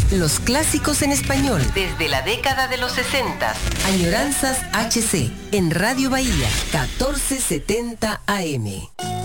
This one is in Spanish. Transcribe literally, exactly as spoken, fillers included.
Los clásicos en español desde la década de los sesenta. Añoranzas H C en Radio Bahía, catorce setenta A M.